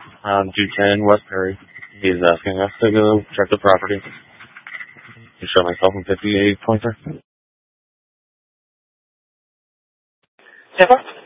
210 West Perry. He's asking us to go check the property. You show myself in 58 pointer. Yes, sir.